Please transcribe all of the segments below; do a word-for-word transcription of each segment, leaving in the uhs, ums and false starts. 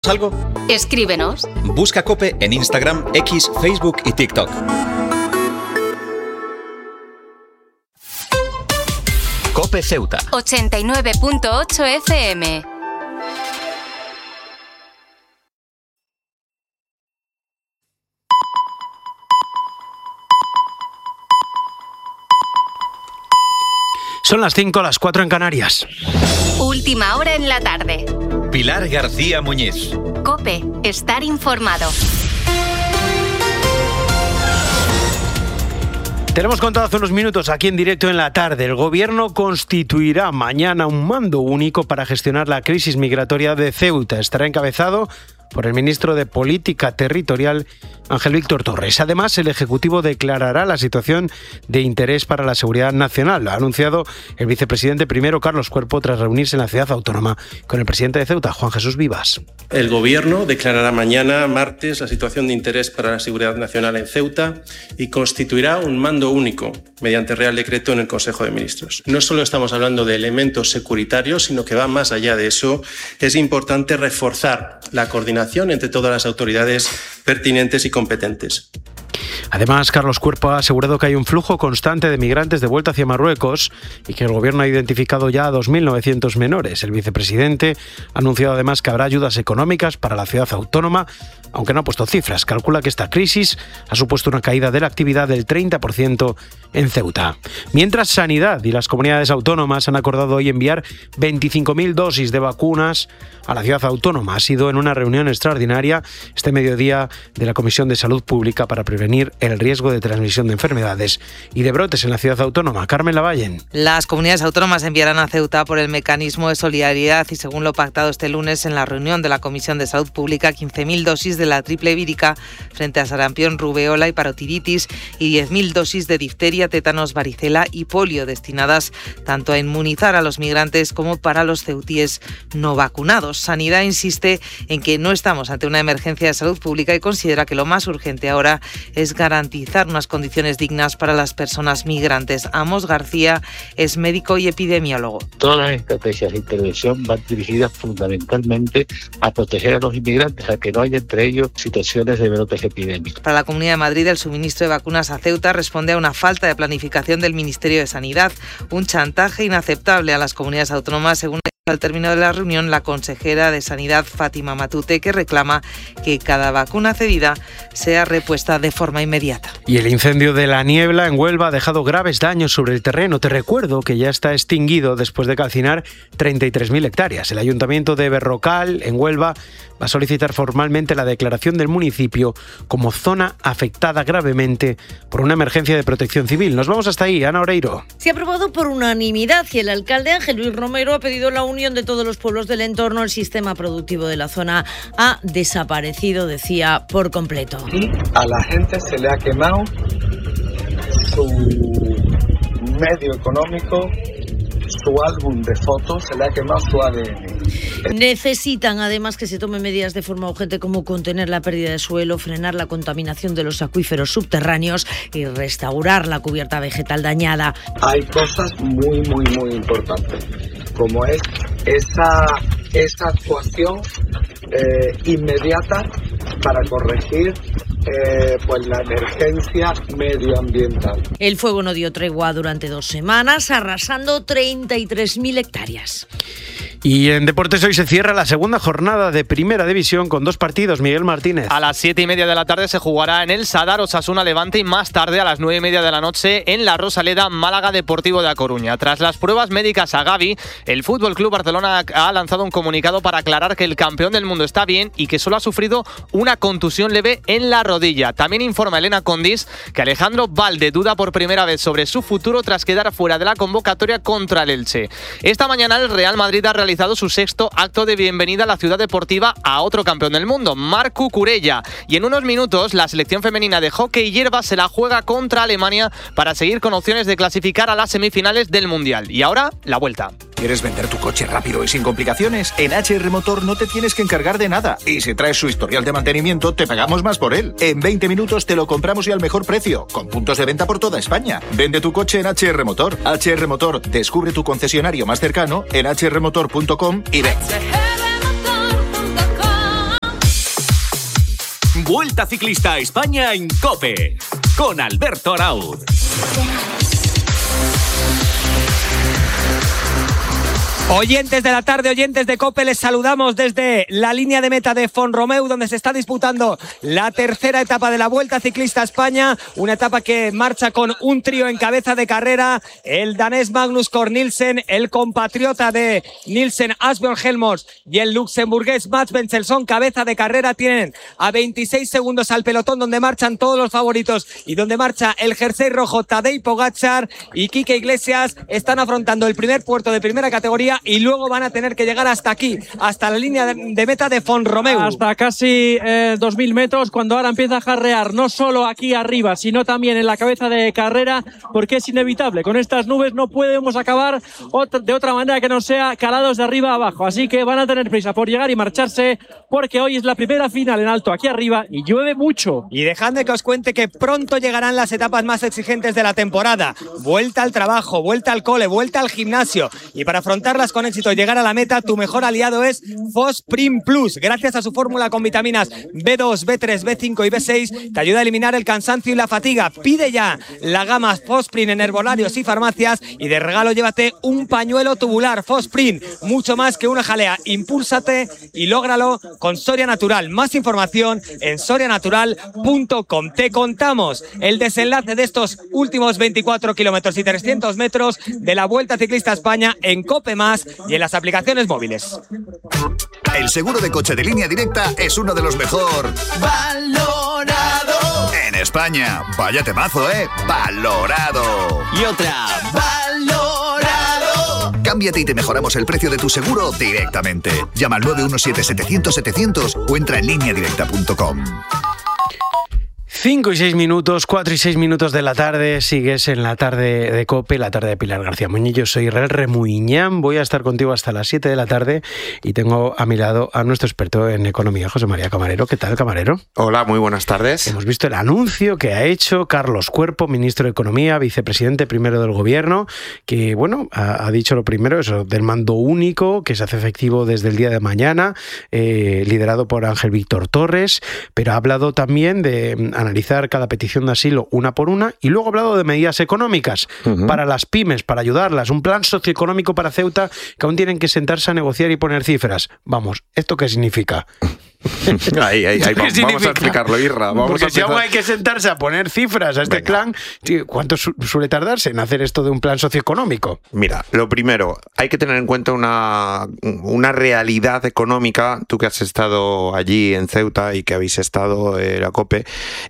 algo? Escríbenos. Busca COPE en Instagram, X, Facebook y TikTok. COPE Ceuta. ochenta y nueve punto ocho F M. Son las cinco, las cuatro en Canarias. Última hora en la tarde. Pilar García Muñiz. COPE, estar informado. Tenemos contado hace unos minutos aquí en directo en la tarde. El Gobierno constituirá mañana un mando único para gestionar la crisis migratoria de Ceuta. Estará encabezado por el ministro de Política Territorial, Ángel Víctor Torres. Además, el Ejecutivo declarará la situación de interés para la seguridad nacional. Lo ha anunciado el vicepresidente primero, Carlos Cuerpo, tras reunirse en la ciudad autónoma con el presidente de Ceuta, Juan Jesús Vivas. El Gobierno declarará mañana, martes, la situación de interés para la seguridad nacional en Ceuta y constituirá un mando único mediante Real Decreto en el Consejo de Ministros. No solo estamos hablando de elementos securitarios, sino que va más allá de eso. Es importante reforzar la coordinación entre todas las autoridades pertinentes y competentes. Además, Carlos Cuerpo ha asegurado que hay un flujo constante de migrantes de vuelta hacia Marruecos y que el Gobierno ha identificado ya a dos mil novecientos menores. El vicepresidente ha anunciado además que habrá ayudas económicas para la ciudad autónoma, aunque no ha puesto cifras. Calcula que esta crisis ha supuesto una caída de la actividad del treinta por ciento en Ceuta. Mientras, Sanidad y las comunidades autónomas han acordado hoy enviar veinticinco mil dosis de vacunas a la ciudad autónoma. Ha sido en una reunión extraordinaria este mediodía de la Comisión de Salud Pública para prevenir el riesgo de transmisión de enfermedades y de brotes en la ciudad autónoma. Carmen Lavallen. Las comunidades autónomas enviarán a Ceuta por el mecanismo de solidaridad y, según lo pactado este lunes en la reunión de la Comisión de Salud Pública, quince mil dosis de la triple vírica frente a sarampión, rubeola y parotiritis y diez mil dosis de difteria, tétanos, varicela y polio, destinadas tanto a inmunizar a los migrantes como para los ceutíes no vacunados. Sanidad insiste en que no estamos ante una emergencia de salud pública y considera que lo más urgente ahora es garantizar unas condiciones dignas para las personas migrantes. Amos García es médico y epidemiólogo. Todas las estrategias de intervención van dirigidas fundamentalmente a proteger a los inmigrantes, a que no haya entre ellos situaciones de brotes epidémicos. Para la Comunidad de Madrid, el suministro de vacunas a Ceuta responde a una falta de planificación del Ministerio de Sanidad, un chantaje inaceptable a las comunidades autónomas, según al término de la reunión la consejera de Sanidad, Fátima Matute, que reclama que cada vacuna cedida sea repuesta de forma inmediata. Y el incendio de La Niebla en Huelva ha dejado graves daños sobre el terreno. Te recuerdo que ya está extinguido después de calcinar treinta y tres mil hectáreas. El Ayuntamiento de Berrocal, en Huelva, va a solicitar formalmente la declaración del municipio como zona afectada gravemente por una emergencia de protección civil. Nos vamos hasta ahí, Ana Oreiro. Se ha aprobado por unanimidad y el alcalde Ángel Luis Romero ha pedido la unión de todos los pueblos del entorno. El sistema productivo de la zona ha desaparecido, decía, por completo. Y a la gente se le ha quemado su medio económico, su álbum de fotos, se le ha quemado su A D N. Necesitan además que se tomen medidas de forma urgente como contener la pérdida de suelo, frenar la contaminación de los acuíferos subterráneos y restaurar la cubierta vegetal dañada. Hay cosas muy, muy, muy importantes, como es esa, esa actuación eh, inmediata para corregir Eh, pues la emergencia medioambiental. El fuego no dio tregua durante dos semanas, arrasando treinta y tres mil hectáreas. Y en deportes hoy se cierra la segunda jornada de Primera División con dos partidos. Miguel Martínez. A las siete y media de la tarde se jugará en el Sadar Osasuna Levante y más tarde a las nueve y media de la noche en la Rosaleda Málaga Deportivo de A Coruña. Tras las pruebas médicas a Gavi, el F C Barcelona ha lanzado un comunicado para aclarar que el campeón del mundo está bien y que solo ha sufrido una contusión leve en la rodilla. También informa Elena Condis que Alejandro Valde duda por primera vez sobre su futuro tras quedar fuera de la convocatoria contra el Elche. Esta mañana el Real Madrid ha realizado su sexto acto de bienvenida a la ciudad deportiva a otro campeón del mundo, Marc Cucurella. Y en unos minutos la selección femenina de hockey hierba se la juega contra Alemania para seguir con opciones de clasificar a las semifinales del Mundial. Y ahora, la vuelta. ¿Quieres vender tu coche rápido y sin complicaciones? En H R Motor no te tienes que encargar de nada. Y si traes su historial de mantenimiento, te pagamos más por él. En veinte minutos te lo compramos y al mejor precio, con puntos de venta por toda España. Vende tu coche en H R Motor. H R Motor, descubre tu concesionario más cercano en h r motor punto com y ve. Vuelta Ciclista a España en COPE, con Alberto Arauz. Oyentes de la tarde, oyentes de COPE, les saludamos desde la línea de meta de Font-Romeu, donde se está disputando la tercera etapa de la Vuelta Ciclista a España, una etapa que marcha con un trío en cabeza de carrera, el danés Magnus Cort Nielsen, el compatriota de Nielsen Asbjørn Helmors y el luxemburgués Mats Benselson, cabeza de carrera. Tienen a veintiséis segundos al pelotón, donde marchan todos los favoritos y donde marcha el jersey rojo Tadej Pogačar y Quique Iglesias. Están afrontando el primer puerto de primera categoría y luego van a tener que llegar hasta aquí, hasta la línea de meta de Font-Romeu. Hasta casi eh, dos mil metros, cuando ahora empieza a jarrear, no solo aquí arriba, sino también en la cabeza de carrera, porque es inevitable. Con estas nubes no podemos acabar otra, de otra manera que no sea calados de arriba a abajo. Así que van a tener prisa por llegar y marcharse, porque hoy es la primera final en alto aquí arriba y llueve mucho. Y dejadme que os cuente que pronto llegarán las etapas más exigentes de la temporada. Vuelta al trabajo, vuelta al cole, vuelta al gimnasio. Y para afrontarlas con éxito y llegar a la meta, tu mejor aliado es Fosprin Plus. Gracias a su fórmula con vitaminas B dos, B tres, B cinco y B seis, te ayuda a eliminar el cansancio y la fatiga. Pide ya la gama Fosprin en herbolarios y farmacias y de regalo llévate un pañuelo tubular. Fosprin, mucho más que una jalea. Impúlsate y lógralo con Soria Natural. Más información en soria natural punto com. Te contamos el desenlace de estos últimos veinticuatro kilómetros y trescientos metros de la Vuelta Ciclista a España en COPE Más y en las aplicaciones móviles. El seguro de coche de Línea Directa es uno de los mejor valorado en España. Vaya temazo, ¿eh? Valorado. Y otra, valorado. Cámbiate y te mejoramos el precio de tu seguro directamente. Llama al nueve uno siete, setecientos, setecientos o entra en línea directa punto com. cinco y seis minutos, cuatro y seis minutos de la tarde, sigues en la tarde de COPE, la tarde de Pilar García Muñiz. Yo soy Israel Remuñán, voy a estar contigo hasta las siete de la tarde y tengo a mi lado a nuestro experto en economía, José María Camarero. ¿Qué tal, Camarero? Hola, muy buenas tardes. Hemos visto el anuncio que ha hecho Carlos Cuerpo, ministro de Economía, vicepresidente primero del Gobierno, que, bueno, ha, ha dicho lo primero, eso, del mando único, que se hace efectivo desde el día de mañana, eh, liderado por Ángel Víctor Torres, pero ha hablado también de analizar cada petición de asilo una por una y luego ha hablado de medidas económicas uh-huh. para las pymes, para ayudarlas, un plan socioeconómico para Ceuta que aún tienen que sentarse a negociar y poner cifras. Vamos, ¿esto qué significa? ahí, ahí, ahí. Vamos, vamos a explicarlo, Irra. Vamos Porque a si aún hay que sentarse a poner cifras a este Venga. plan, ¿cuánto su- suele tardarse en hacer esto de un plan socioeconómico? Mira, lo primero, hay que tener en cuenta una, una realidad económica, tú que has estado allí en Ceuta y que habéis estado en la COPE,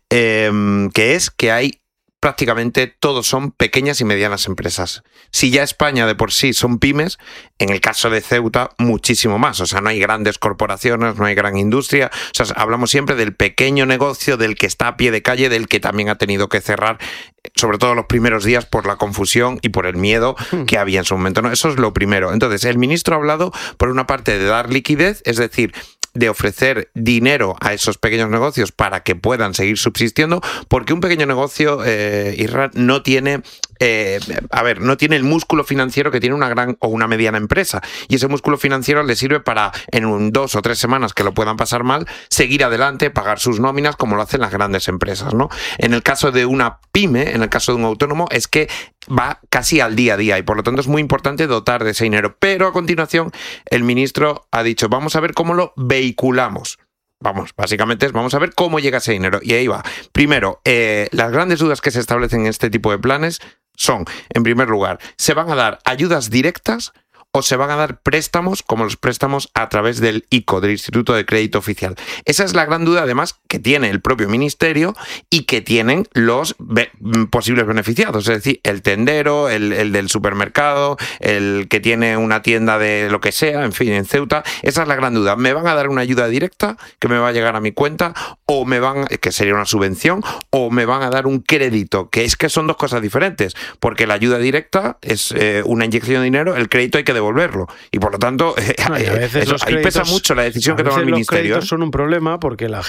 eh, que es que hay prácticamente todos son pequeñas y medianas empresas. Si ya España de por sí son pymes, en el caso de Ceuta muchísimo más. O sea, no hay grandes corporaciones, no hay gran industria. O sea, hablamos siempre del pequeño negocio, del que está a pie de calle, del que también ha tenido que cerrar, sobre todo los primeros días por la confusión y por el miedo que había en su momento, ¿no? Eso es lo primero. Entonces, el ministro ha hablado, por una parte, de dar liquidez, es decir, de ofrecer dinero a esos pequeños negocios para que puedan seguir subsistiendo, porque un pequeño negocio, eh, Israel, no tiene, eh, a ver, no tiene el músculo financiero que tiene una gran o una mediana empresa, y ese músculo financiero le sirve para, en un dos o tres semanas que lo puedan pasar mal, seguir adelante, pagar sus nóminas como lo hacen las grandes empresas, ¿no? En el caso de una pyme, en el caso de un autónomo, es que va casi al día a día y por lo tanto es muy importante dotar de ese dinero. Pero a continuación el ministro ha dicho, vamos a ver cómo lo vehiculamos. Vamos, básicamente es, vamos a ver cómo llega ese dinero. Y ahí va. Primero, eh, las grandes dudas que se establecen en este tipo de planes son, en primer lugar, ¿se van a dar ayudas directas o se van a dar préstamos como los préstamos a través del I C O, del Instituto de Crédito Oficial? Esa es la gran duda, además, que tiene el propio ministerio y que tienen los be- posibles beneficiados, es decir, el tendero, el, el del supermercado, el que tiene una tienda de lo que sea, en fin, en Ceuta. Esa es la gran duda. ¿Me van a dar una ayuda directa que me va a llegar a mi cuenta o me van, que sería una subvención, o me van a dar un crédito? Que es que son dos cosas diferentes, porque la ayuda directa es eh, una inyección de dinero, el crédito hay que devolverlo y por lo tanto eh, no, y a veces eso, los ahí créditos, pesa mucho la decisión que toma el los ministerio. Los créditos son un problema porque la gente, la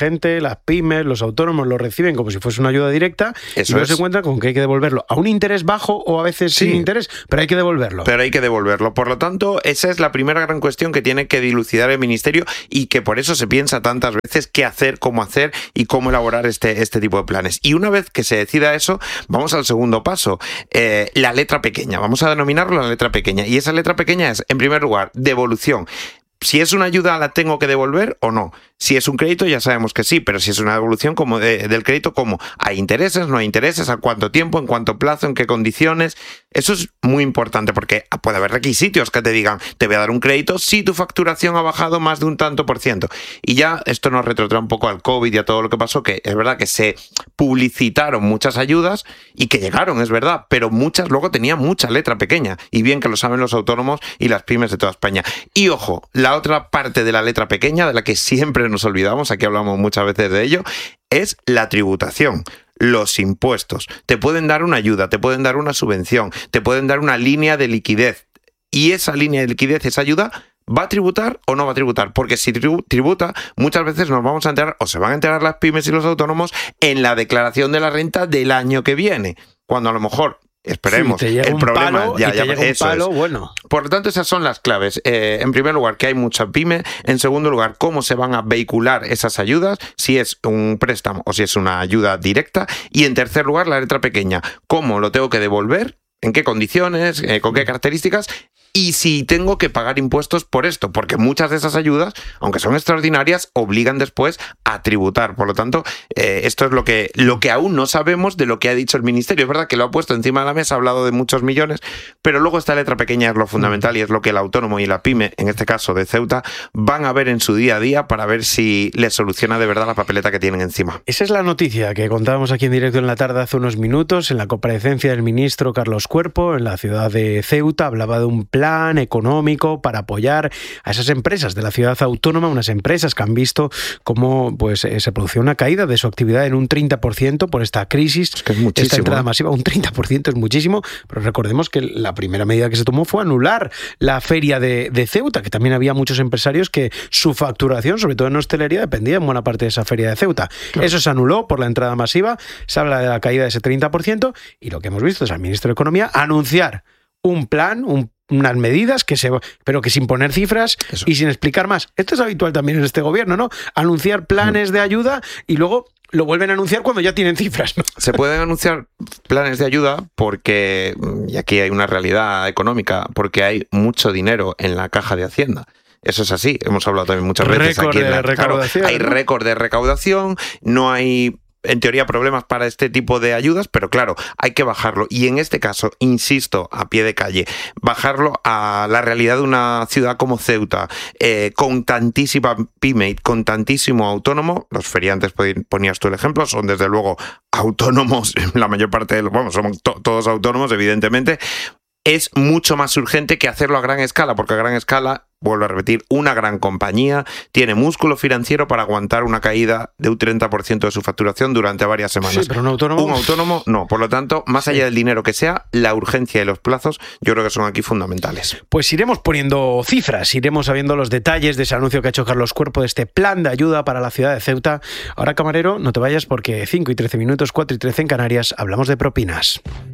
las pymes, los autónomos lo reciben como si fuese una ayuda directa Eso y luego es. se encuentran con que hay que devolverlo a un interés bajo o a veces Sí. sin interés, pero hay que devolverlo. Pero hay que devolverlo. Por lo tanto, esa es la primera gran cuestión que tiene que dilucidar el Ministerio y que por eso se piensa tantas veces qué hacer, cómo hacer y cómo elaborar este, este tipo de planes. Y una vez que se decida eso, vamos al segundo paso, eh, la letra pequeña. Vamos a denominarlo la letra pequeña. Y esa letra pequeña es, en primer lugar, devolución. Si es una ayuda, ¿la tengo que devolver o no? Si es un crédito, ya sabemos que sí, pero si es una devolución como de, del crédito, ¿cómo? ¿Hay intereses, no hay intereses? ¿A cuánto tiempo? ¿En cuánto plazo? ¿En qué condiciones? Eso es muy importante porque puede haber requisitos que te digan, te voy a dar un crédito si tu facturación ha bajado más de un tanto por ciento. Y ya esto nos retrotrae un poco al COVID y a todo lo que pasó, que es verdad que se publicitaron muchas ayudas y que llegaron, es verdad, pero muchas luego tenían mucha letra pequeña. Y bien que lo saben los autónomos y las pymes de toda España. Y ojo, la otra parte de la letra pequeña, de la que siempre nos olvidamos, aquí hablamos muchas veces de ello, es la tributación. Los impuestos. Te pueden dar una ayuda, te pueden dar una subvención, te pueden dar una línea de liquidez. Y esa línea de liquidez, esa ayuda, ¿va a tributar o no va a tributar? Porque si tributa, muchas veces nos vamos a enterar, o se van a enterar las pymes y los autónomos, en la declaración de la renta del año que viene. Cuando a lo mejor... Esperemos, sí, te llega el un problema palo ya, y te ya, llega un eso palo, es. bueno. Por lo tanto, esas son las claves. Eh, en primer lugar, que hay mucha pyme. En segundo lugar, cómo se van a vehicular esas ayudas, si es un préstamo o si es una ayuda directa. Y en tercer lugar, la letra pequeña, cómo lo tengo que devolver, en qué condiciones, eh, con qué características. Y si tengo que pagar impuestos por esto, porque muchas de esas ayudas, aunque son extraordinarias, obligan después a tributar. Por lo tanto, eh, esto es lo que, lo que aún no sabemos de lo que ha dicho el Ministerio. Es verdad que lo ha puesto encima de la mesa, ha hablado de muchos millones, pero luego esta letra pequeña es lo fundamental y es lo que el autónomo y la pyme, en este caso de Ceuta, van a ver en su día a día para ver si les soluciona de verdad la papeleta que tienen encima. Esa es la noticia que contábamos aquí en directo en la tarde hace unos minutos, en la comparecencia del ministro Carlos Cuerpo en la ciudad de Ceuta. Hablaba de un plan plan económico para apoyar a esas empresas de la ciudad autónoma, unas empresas que han visto cómo pues, eh, se produció una caída de su actividad en un treinta por ciento por esta crisis, es que es muchísimo, esta entrada ¿eh? masiva. Un treinta por ciento es muchísimo, pero recordemos que la primera medida que se tomó fue anular la feria de, de Ceuta, que también había muchos empresarios que su facturación, sobre todo en hostelería, dependía en buena parte de esa feria de Ceuta. Claro. Eso se anuló por la entrada masiva, se habla de la caída de ese treinta por ciento y lo que hemos visto es al ministro de Economía anunciar un plan, un unas medidas, que se, pero que sin poner cifras Eso. y sin explicar más. Esto es habitual también en este gobierno, ¿no? Anunciar planes de ayuda y luego lo vuelven a anunciar cuando ya tienen cifras, ¿no? Se pueden anunciar planes de ayuda porque, y aquí hay una realidad económica, porque hay mucho dinero en la caja de Hacienda. Eso es así, hemos hablado también muchas veces récord aquí en la de recaudación, claro, hay ¿no? récord de recaudación, no hay en teoría problemas para este tipo de ayudas, pero claro, hay que bajarlo. Y en este caso, insisto, a pie de calle, bajarlo a la realidad de una ciudad como Ceuta, eh, con tantísima pyme, con tantísimo autónomo. Los feriantes, ponías tú el ejemplo, son desde luego autónomos, la mayor parte de los, bueno, somos to- todos autónomos, evidentemente. Es mucho más urgente que hacerlo a gran escala, porque a gran escala, vuelvo a repetir, una gran compañía tiene músculo financiero para aguantar una caída de un treinta por ciento de su facturación durante varias semanas. Sí, pero un autónomo... Un autónomo, no. Por lo tanto, más allá del dinero que sea, la urgencia y los plazos, yo creo que son aquí fundamentales. Pues iremos poniendo cifras, iremos sabiendo los detalles de ese anuncio que ha hecho Carlos Cuerpo, de este plan de ayuda para la ciudad de Ceuta. Ahora, camarero, no te vayas porque cinco y trece minutos, cuatro y trece en Canarias, hablamos de propinas.